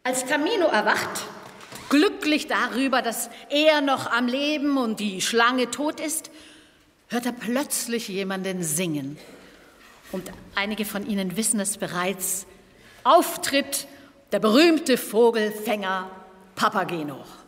Als Camino erwacht, glücklich darüber, dass er noch am Leben und die Schlange tot ist, hört er plötzlich jemanden singen. Und einige von Ihnen wissen es bereits. Auftritt der berühmte Vogelfänger Papageno.